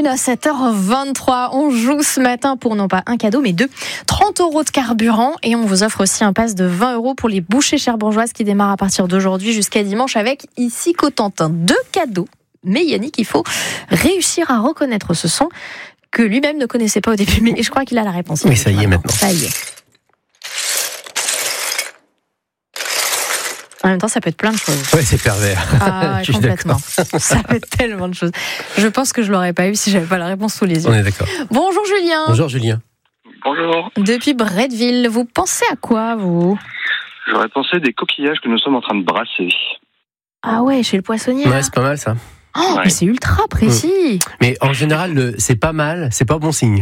Céline, à 7h23. On joue ce matin pour non pas un cadeau, mais 30 € de carburant. Et on vous offre aussi un pass de 20 € pour les bouchées cherbourgeoises qui démarrent à partir d'aujourd'hui jusqu'à dimanche avec ici Cotentin. 2 cadeaux. Mais Yannick, il faut réussir à reconnaître ce son que lui-même ne connaissait pas au début. Mais je crois qu'il a la réponse. Oui, ça y est maintenant. Ça y est. En même temps, ça peut être plein de choses. Ouais, c'est pervers. Ah, complètement. Ça peut être tellement de choses. Je pense que je l'aurais pas eu si j'avais pas la réponse sous les yeux. On est d'accord. Bonjour Julien. Bonjour Julien. Bonjour. Depuis Bretteville, vous pensez à quoi, vous ? J'aurais pensé des coquillages que nous sommes en train de brasser. Ah ouais, chez le poissonnier. Ouais, c'est pas mal ça. Oh, Ouais. mais c'est ultra précis. Mais en général, c'est pas mal, c'est pas bon signe.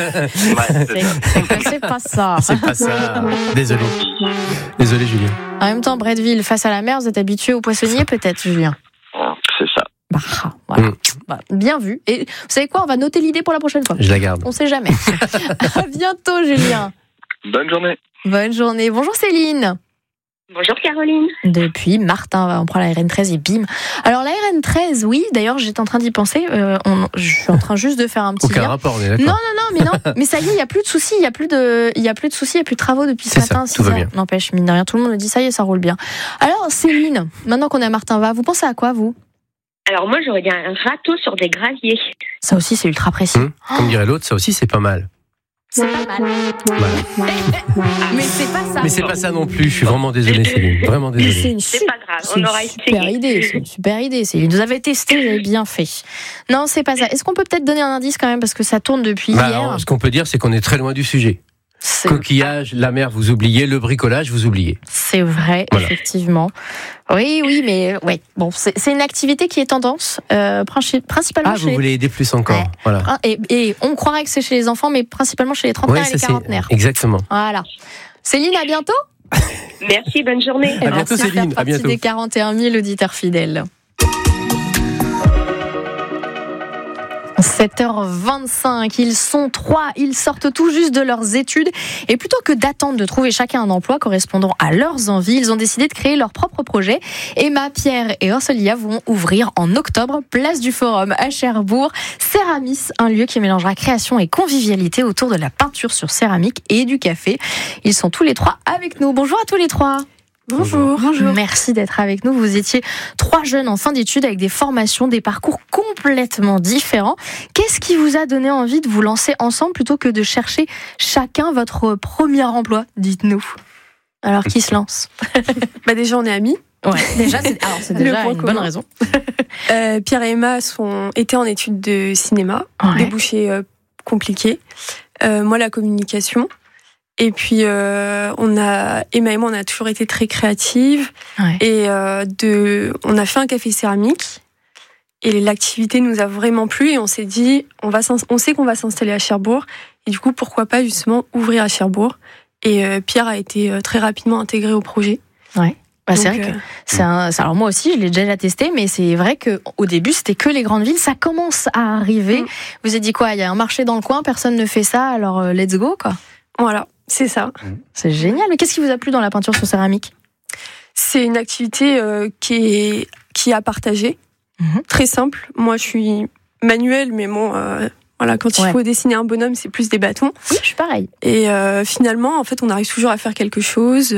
C'est pas ça. C'est pas ça. Désolé. Désolé Julien. En même temps, Bretteville, face à la mer, vous êtes habitué au poissonnier, peut-être, Julien. C'est ça. Bah, voilà. Bah, bien vu. Et vous savez quoi ? On va noter l'idée pour la prochaine fois. Je la garde. On sait jamais. À bientôt, Julien. Bonne journée. Bonne journée. Bonjour Céline. Bonjour Caroline. Depuis Martin, on prend la RN13 et bim. Alors la RN13, oui, d'ailleurs j'étais en train d'y penser, je suis en train juste de faire un petit Aucun lien. rapport, on est d'accord. Non, mais ça y est, il y a plus de soucis, il y a plus de soucis, il y a plus de travaux depuis ce C'est matin. ça, tout va bien. N'empêche, mine de rien, tout le monde me dit ça y est, ça roule bien. Alors Céline, maintenant qu'on est à Martin-Va, vous pensez à quoi vous ? Alors moi j'aurais bien un râteau sur des graviers. Ça aussi c'est ultra précis. Comme dirait l'autre, ça aussi c'est pas mal. C'est pas mal. Voilà. Mais c'est pas ça. Mais c'est pas ça non plus, je suis vraiment désolé Céline. Vraiment Mais désolé. c'est une C'est pas grave, C'est on aura une super essayé. idée, c'est une super idée. Céline, vous avez testé, vous avez bien fait. Non, c'est pas ça. Est-ce qu'on peut peut-être donner un indice quand même parce que ça tourne depuis hier. Alors, ce qu'on peut dire, c'est qu'on est très loin du sujet. C'est- Coquillage, la mer, vous oubliez. Le bricolage, vous oubliez. C'est vrai, Voilà. effectivement. Oui, mais ouais. Bon, c'est une activité qui est tendance, principalement Ah, chez vous voulez aider plus encore. Ouais. Voilà. et on croirait que c'est chez les enfants, mais principalement chez les trentenaires et les quarantenaires. Exactement. Voilà. Céline, à bientôt. Merci, bonne journée. Et bientôt, merci de faire Céline, à partie bientôt. des 41 000 auditeurs fidèles. 7h25, ils sont 3, ils sortent tout juste de leurs études et plutôt que d'attendre de trouver chacun un emploi correspondant à leurs envies, ils ont décidé de créer leur propre projet. Emma, Pierre et Orsolia vont ouvrir en octobre, place du Forum à Cherbourg, Céramis, un lieu qui mélangera création et convivialité autour de la peinture sur céramique et du café. Ils sont tous les 3 avec nous. Bonjour à tous les 3. Bonjour. Merci d'être avec nous. Vous étiez 3 jeunes en fin d'études avec des formations, des parcours complètement différents. Qu'est-ce qui vous a donné envie de vous lancer ensemble plutôt que de chercher chacun votre premier emploi ? Dites-nous. Alors, qui se lance ? Déjà, on est amis. Ouais, déjà, c'est Le déjà point une commun. bonne raison. Pierre et Emma étaient en études de cinéma, Ouais. débouchés compliqués. Moi, la communication. Et puis, Emma et moi, on a toujours été très créatives. Ouais. Et on a fait un café céramique. Et l'activité nous a vraiment plu. Et on s'est dit, on sait qu'on va s'installer à Cherbourg. Et du coup, pourquoi pas justement ouvrir à Cherbourg. Et Pierre a été très rapidement intégré au projet. Ouais. Bah, c'est Donc, vrai que alors moi aussi, je l'ai déjà testé, mais c'est vrai qu'au début, c'était que les grandes villes. Ça commence à arriver. Vous avez dit quoi ? Il y a un marché dans le coin, personne ne fait ça, alors let's go, quoi. Voilà, c'est ça. C'est génial. Mais qu'est-ce qui vous a plu dans la peinture sur céramique ? C'est une activité qui est à partager. Très simple. Moi, je suis manuelle, mais bon, quand il faut dessiner un bonhomme, c'est plus des bâtons. Oui, je suis pareil. Et finalement, en fait, on arrive toujours à faire quelque chose.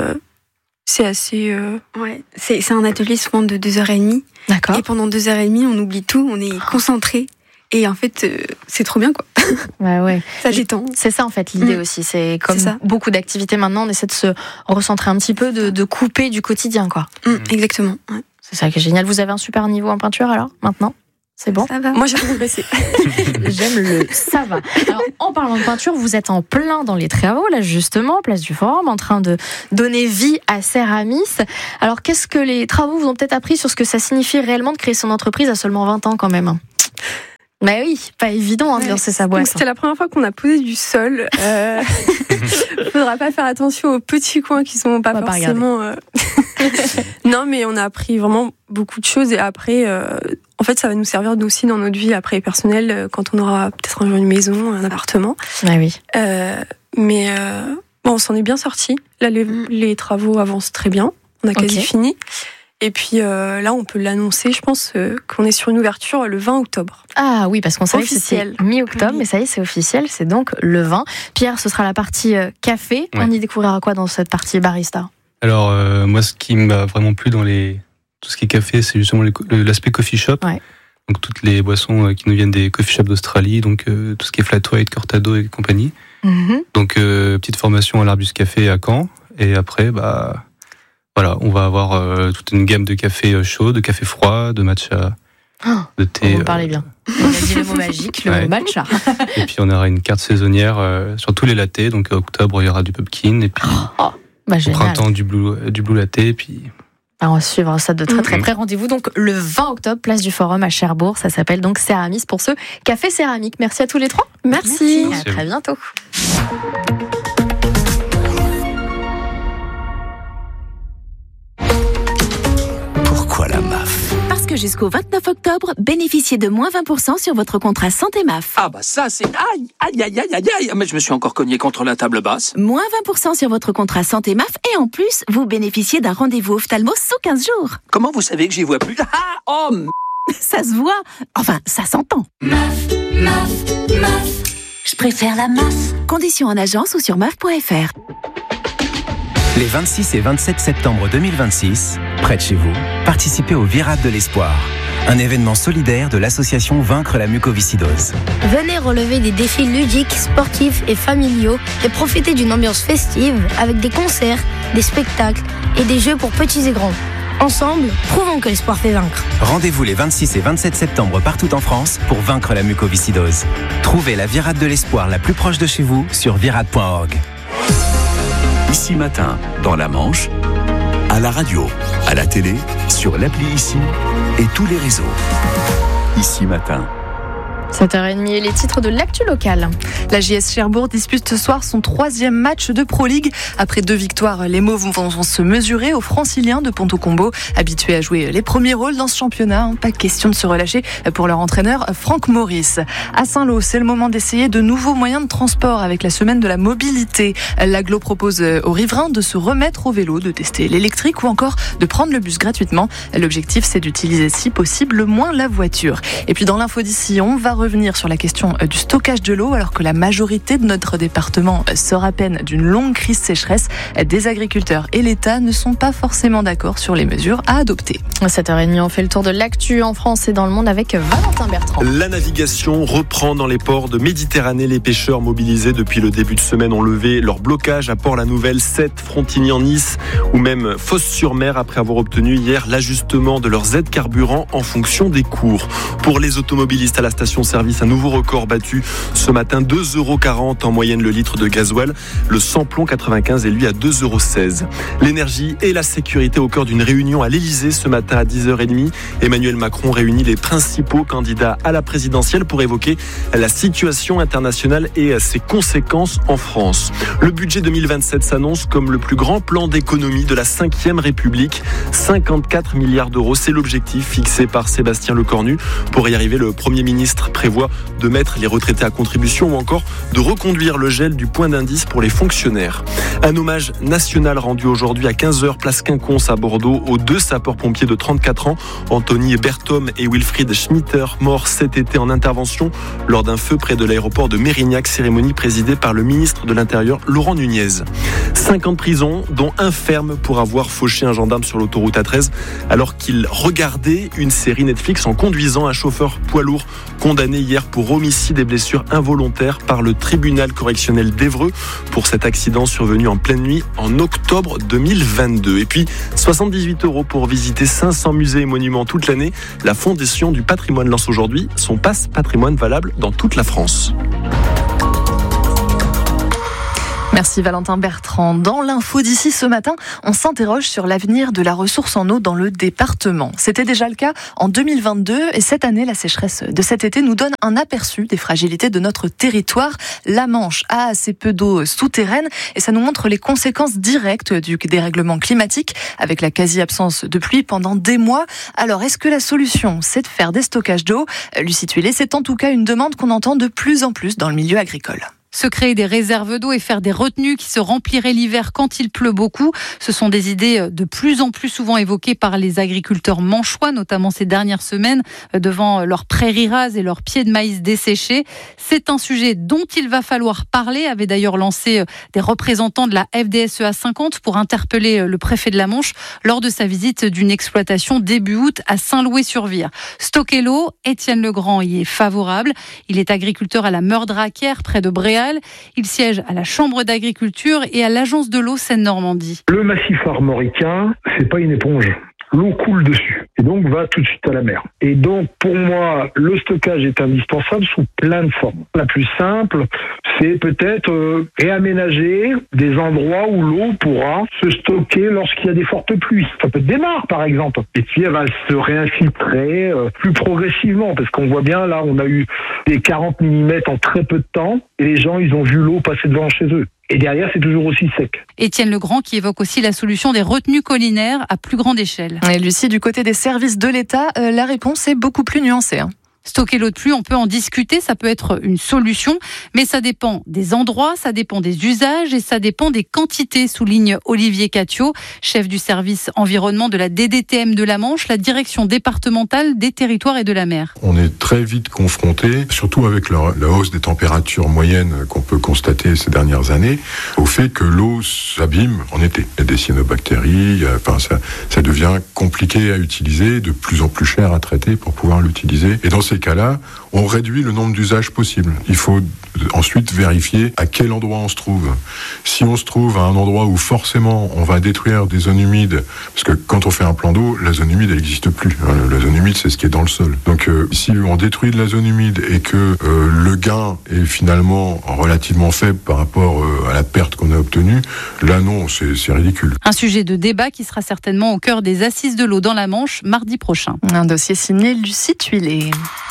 C'est assez... Ouais, c'est un atelier souvent de 2h30. D'accord. Et pendant 2h30, on oublie tout, on est concentré. Et en fait, c'est trop bien, quoi. Ouais. Ça détend. C'est ça en fait l'idée aussi. C'est comme C'est ça. beaucoup d'activités maintenant, on essaie de se recentrer un petit peu, de couper du quotidien, quoi. Exactement. Ouais. C'est ça qui est génial. Vous avez un super niveau en peinture alors maintenant ? C'est bon ? Ça va. Moi, j'ai progressé. J'aime le ça va. Alors, en parlant de peinture, vous êtes en plein dans les travaux, là, justement, place du Forum, en train de donner vie à Céramis. Alors, qu'est-ce que les travaux vous ont peut-être appris sur ce que ça signifie réellement de créer son entreprise à seulement 20 ans, quand même ? Bah oui, pas évident de lancer sa Donc, boîte. c'était la première fois qu'on a posé du sol. Faudra pas faire attention aux petits coins qui sont pas On va pas forcément... Non, mais on a appris vraiment beaucoup de choses. Et après, en fait, ça va nous servir aussi dans notre vie après personnelle, quand on aura peut-être un jour une maison, un appartement. Ah oui. Mais on s'en est bien sorti. Là, les travaux avancent très bien. On a quasi Ok. fini. Et puis là, on peut l'annoncer, je pense qu'on est sur une ouverture le 20 octobre. Ah oui, parce qu'on savait Officiel. que c'était mi-octobre, mais ça y est, c'est officiel, c'est donc le 20. Pierre, ce sera la partie café. Ouais. On y découvrira quoi dans cette partie barista? Alors, moi, ce qui m'a vraiment plu dans tout ce qui est café, c'est justement l'aspect coffee shop. Ouais. Donc, toutes les boissons qui nous viennent des coffee shops d'Australie, donc tout ce qui est flat white, cortado et compagnie. Mhm. Donc, petite formation à l'Arbus Café à Caen. Et après, voilà, on va avoir toute une gamme de café chaud, de café froid, de matcha, de thé. Vous me parlez bien. On a dit le mot magique, le Ouais. mot matcha. Et puis, on aura une carte saisonnière sur tous les lattés. Donc, en octobre, il y aura du pumpkin. Et puis, Bah, au génial. printemps, du blue latte. Et puis, On va suivre ça de très très près. Rendez-vous donc le 20 octobre, place du Forum à Cherbourg. Ça s'appelle donc Céramis pour ce café céramique. Merci à tous les trois. Merci. À très bientôt. Pourquoi la MAF? Parce que jusqu'au 29 octobre, bénéficiez de moins 20% sur votre contrat santé MAF. Ah bah ça c'est... Aïe, aïe, aïe, aïe, aïe, aïe. Mais je me suis encore cogné contre la table basse. Moins 20% sur votre contrat santé MAF et en plus, vous bénéficiez d'un rendez-vous ophtalmo sous 15 jours. Comment vous savez que j'y vois plus? Ah, oh, Ça se voit. Enfin, ça s'entend. Je préfère la MAF. Conditions en agence ou sur MAF.fr. Les 26 et 27 septembre 2026, près de chez vous, participez au Virade de l'Espoir, un événement solidaire de l'association Vaincre la mucoviscidose. Venez relever des défis ludiques, sportifs et familiaux et profitez d'une ambiance festive avec des concerts, des spectacles et des jeux pour petits et grands. Ensemble, prouvons que l'espoir fait vaincre. Rendez-vous les 26 et 27 septembre partout en France pour vaincre la mucoviscidose. Trouvez la Virade de l'Espoir la plus proche de chez vous sur virade.org. Ici Matin, dans la Manche, à la radio, à la télé, sur l'appli Ici et tous les réseaux. Ici Matin. 7h30 et les titres de l'actu locale. La JS Cherbourg dispute ce soir son 3e match de Pro League. Après 2 victoires, les Mauves vont se mesurer aux Franciliens de Ponto-Combo, habitués à jouer les premiers rôles dans ce championnat. Pas question de se relâcher pour leur entraîneur Franck Maurice. À Saint-Lô, c'est le moment d'essayer de nouveaux moyens de transport avec la semaine de la mobilité. L'Agglo propose aux riverains de se remettre au vélo, de tester l'électrique ou encore de prendre le bus gratuitement. L'objectif, c'est d'utiliser si possible le moins la voiture. Et puis dans l'info d'ici, on va revenir sur la question du stockage de l'eau alors que la majorité de notre département sort à peine d'une longue crise sécheresse. Des agriculteurs et l'État ne sont pas forcément d'accord sur les mesures à adopter. À 7h30, on fait le tour de l'actu en France et dans le monde avec Valentin Bertrand. La navigation reprend dans les ports de Méditerranée. Les pêcheurs mobilisés depuis le début de semaine ont levé leur blocage à Port-la-Nouvelle, Sète, Frontignan-Nice ou même Fos-sur-Mer après avoir obtenu hier l'ajustement de leurs aides carburant en fonction des cours. Pour les automobilistes à la station-service, un nouveau record battu ce matin, 2,40 € en moyenne le litre de gasoil. Le samplon 95 est lui à 2,16 €. L'énergie et la sécurité au cœur d'une réunion à l'Elysée ce matin à 10h30. Emmanuel Macron réunit les principaux candidats à la présidentielle pour évoquer la situation internationale et ses conséquences en France. Le budget 2027 s'annonce comme le plus grand plan d'économie de la 5e République. 54 milliards d'euros, c'est l'objectif fixé par Sébastien Lecornu. Pour y arriver, le Premier ministre prévoit de mettre les retraités à contribution ou encore de reconduire le gel du point d'indice pour les fonctionnaires. Un hommage national rendu aujourd'hui à 15h, place Quinconce à Bordeaux, aux 2 sapeurs-pompiers de 34 ans, Anthony Berthom et Wilfried Schmitter, morts cet été en intervention lors d'un feu près de l'aéroport de Mérignac, cérémonie présidée par le ministre de l'Intérieur, Laurent Nunez. 5 ans de prison, dont 1 ferme pour avoir fauché un gendarme sur l'autoroute A13 alors qu'il regardait une série Netflix en conduisant. Un chauffeur poids lourd condamné hier pour homicide et blessures involontaires par le tribunal correctionnel d'Évreux pour cet accident survenu en pleine nuit en octobre 2022. Et puis 78 € pour visiter 500 musées et monuments toute l'année. La Fondation du patrimoine lance aujourd'hui son passe patrimoine valable dans toute la France. Merci Valentin Bertrand. Dans l'info d'ici ce matin, on s'interroge sur l'avenir de la ressource en eau dans le département. C'était déjà le cas en 2022 et cette année, la sécheresse de cet été nous donne un aperçu des fragilités de notre territoire. La Manche a assez peu d'eau souterraine et ça nous montre les conséquences directes du dérèglement climatique avec la quasi-absence de pluie pendant des mois. Alors, est-ce que la solution, c'est de faire des stockages d'eau ? Lucie Tuillet, c'est en tout cas une demande qu'on entend de plus en plus dans le milieu agricole. Se créer des réserves d'eau et faire des retenues qui se rempliraient l'hiver quand il pleut beaucoup. Ce sont des idées de plus en plus souvent évoquées par les agriculteurs manchois, notamment ces dernières semaines, devant leurs prairies rases et leurs pieds de maïs desséchés. C'est un sujet dont il va falloir parler, avait d'ailleurs lancé des représentants de la FDSEA 50 pour interpeller le préfet de la Manche lors de sa visite d'une exploitation début août à Saint-Louis-sur-Vire. Stocker l'eau, Étienne Legrand y est favorable. Il est agriculteur à la Meurdraquière, près de Bréal. Il siège à la Chambre d'agriculture et à l'Agence de l'eau Seine-Normandie. Le massif armoricain, c'est pas une éponge. L'eau coule dessus et donc va tout de suite à la mer. Et donc, pour moi, le stockage est indispensable sous plein de formes. La plus simple, c'est peut-être réaménager des endroits où l'eau pourra se stocker lorsqu'il y a des fortes pluies. Ça peut être des mares, par exemple. Et puis, elle va se réinfiltrer plus progressivement parce qu'on voit bien, là, on a eu des 40 mm en très peu de temps et les gens, ils ont vu l'eau passer devant chez eux. Et derrière, c'est toujours aussi sec. Étienne Legrand qui évoque aussi la solution des retenues collinaires à plus grande échelle. Et Lucie, du côté des services de l'État, la réponse est beaucoup plus nuancée. Stocker l'eau de pluie, on peut en discuter, ça peut être une solution, mais ça dépend des endroits, ça dépend des usages et ça dépend des quantités, souligne Olivier Cattiot, chef du service environnement de la DDTM de la Manche, la direction départementale des territoires et de la mer. On est très vite confronté, surtout avec la hausse des températures moyennes qu'on peut constater ces dernières années, au fait que l'eau s'abîme en été. Il y a des cyanobactéries, ça devient compliqué à utiliser, de plus en plus cher à traiter pour pouvoir l'utiliser. Et dans ces cas-là, on réduit le nombre d'usages possibles. Il faut ensuite vérifier à quel endroit on se trouve. Si on se trouve à un endroit où forcément on va détruire des zones humides, parce que quand on fait un plan d'eau, la zone humide elle n'existe plus. La zone humide c'est ce qui est dans le sol. Donc si on détruit de la zone humide et que le gain est finalement relativement faible par rapport à la perte qu'on a obtenue, là non, c'est ridicule. Un sujet de débat qui sera certainement au cœur des Assises de l'eau dans la Manche mardi prochain. Un dossier signé Lucie Tuilé.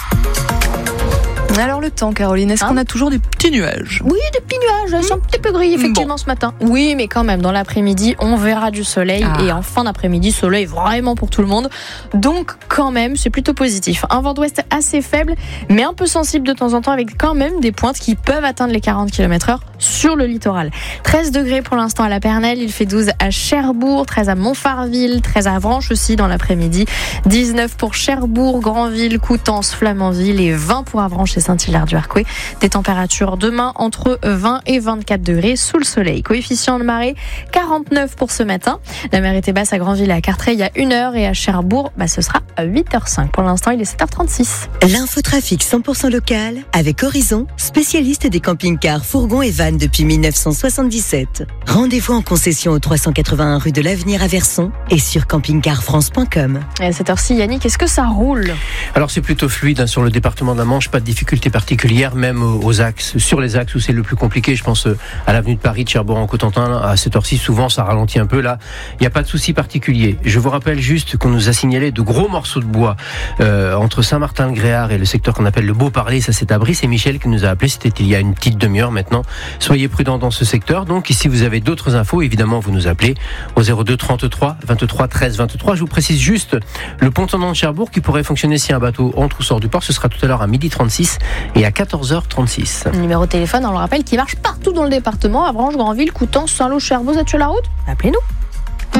Alors le temps, Caroline, est-ce qu'on a toujours des petits nuages ? Oui, des petits nuages, c'est un petit peu gris effectivement ce matin. Oui, mais quand même, dans l'après-midi, on verra du soleil et en fin d'après-midi, soleil vraiment pour tout le monde. Donc quand même, c'est plutôt positif. Un vent d'ouest assez faible, mais un peu sensible de temps en temps avec quand même des pointes qui peuvent atteindre les 40 km/h sur le littoral. 13 degrés pour l'instant à la Pernelle, il fait 12 à Cherbourg, 13 à Montfarville, 13 à Avranches aussi dans l'après-midi, 19 pour Cherbourg, Granville, Coutances, Flamanville et 20 pour Avranches et Saint-Hilaire-du-Harcouët. Des températures demain entre 20 et 24 degrés sous le soleil. Coefficient de marée 49 pour ce matin. La mer était basse à Granville et à Cartré il y a 1h et à Cherbourg, ce sera à 8h05. Pour l'instant, il est 7h36. L'infotrafic 100% local avec Horizon, spécialiste des camping-cars, fourgons et vannes depuis 1977. Rendez-vous en concession au 381 rue de l'Avenir à Verson et sur campingcarfrance.com. Et à cette heure-ci, Yannick, est-ce que ça roule ? Alors c'est plutôt fluide sur le département de la Manche, pas de difficultés particulières, même aux axes, sur les axes où c'est le plus compliqué. Je pense à l'avenue de Paris, de Cherbourg en Cotentin, à cette heure-ci, souvent ça ralentit un peu. Là, il n'y a pas de souci particulier. Je vous rappelle juste qu'on nous a signalé de gros morceaux de bois entre Saint-Martin-le-Gréard et le secteur qu'on appelle le Beau-Parler. Ça c'est à Brice, et Michel qui nous a appelé, c'était il y a une petite demi-heure maintenant. Soyez prudents dans ce secteur. Donc si vous avez d'autres infos, évidemment vous nous appelez au 02 33 23 13 23. Je vous précise juste le pont-tournant de Cherbourg qui pourrait fonctionner si un bateau entre ou sort du port. Ce sera tout à l'heure à 12h36 et à 14h36. Numéro de téléphone, on le rappelle, qui marche partout dans le département, Avranches, Granville, Coutances, Saint-Lô, Cherbourg. Vous êtes sur la route ? Appelez-nous.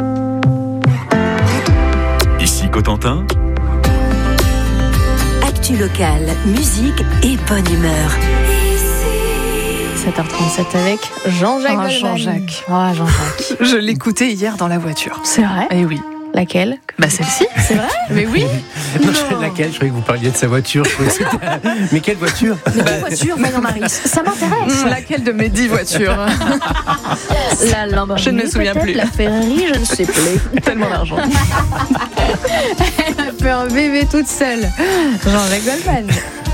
Ici Cotentin. Actu local, musique et bonne humeur. 7h37 avec Jean-Jacques Goldman. Jean-Jacques. Jean-Jacques. Je l'écoutais hier dans la voiture. C'est vrai ? Eh oui. Laquelle ? Celle-ci. C'est vrai ? Mais oui. Non, laquelle ? Je croyais que vous parliez de sa voiture. Mais quelle voiture ? Mais quelle voiture, Manon Maris ? Ça m'intéresse. Laquelle de mes 10 voitures ? La Lamborghini, je ne me souviens plus. La Ferrari, je ne sais plus. Tellement d'argent. Elle a fait un bébé toute seule. Jean-Jacques Goldman.